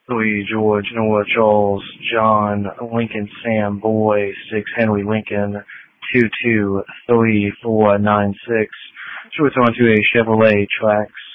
Louis, George, Noah, Charles, John, Lincoln, Sam, Boy, 6, Henry, Lincoln, 2233496. So it's on to a Chevrolet Trax